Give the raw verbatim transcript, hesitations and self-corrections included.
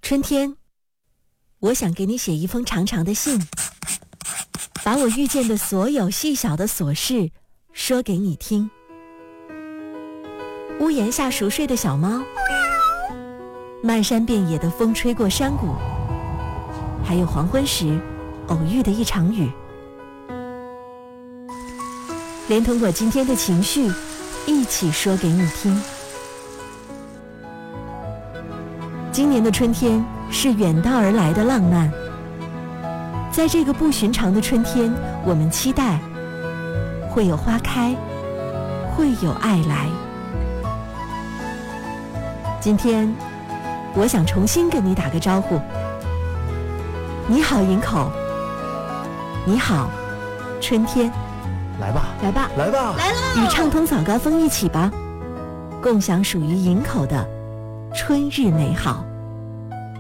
春天，我想给你写一封长长的信，把我遇见的所有细小的琐事说给你听。屋檐下熟睡的小猫，漫山遍野的风吹过山谷，还有黄昏时偶遇的一场雨，连同我今天的情绪一起说给你听。今年的春天是远道而来的浪漫，在这个不寻常的春天，我们期待会有花开，会有爱来。今天我想重新跟你打个招呼，你好营口，你好春天。 来吧来吧来吧来了， 与畅通早高峰一起吧，共享属于营口的春日美好。